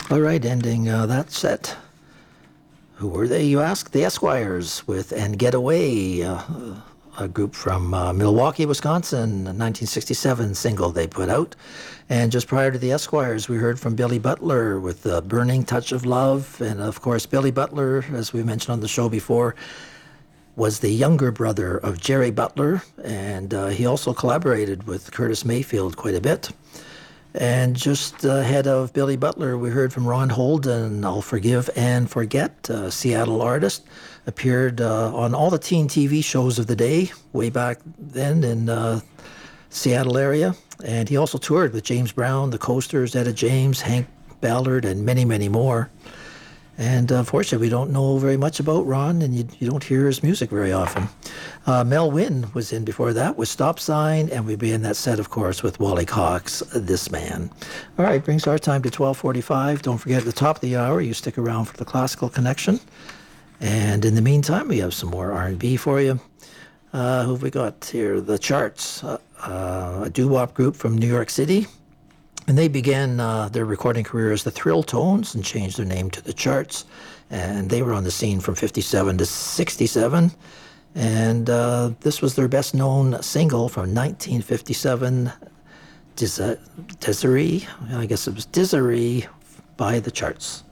All right, ending that set. Who were they, you ask? The Esquires with And Get Away, a group from Milwaukee, Wisconsin, a 1967 single they put out. And just prior to the Esquires, we heard from Billy Butler with The Burning Touch of Love. And of course, Billy Butler, as we mentioned on the show before, was the younger brother of Jerry Butler, and he also collaborated with Curtis Mayfield quite a bit. And just ahead of Billy Butler, we heard from Ron Holden, I'll Forgive and Forget, a Seattle artist. Appeared on all the teen TV shows of the day, way back then in Seattle area. And he also toured with James Brown, the Coasters, Etta James, Hank Ballard, and many, many more. And unfortunately, we don't know very much about Ron, and you don't hear his music very often. Mel Wynn was in before that with Stop Sign, and we'd be in that set, of course, with Wally Cox, This Man. All right, brings our time to 12:45. Don't forget, at the top of the hour, you stick around for the Classical Connection. And in the meantime, we have some more R&B for you. Who have we got here? The Charts, a doo-wop group from New York City. And they began their recording career as the Thrill Tones and changed their name to the Charts. And they were on the scene from 57 to 67. And this was their best-known single from 1957, Desiree. I guess it was Desiree by the Charts.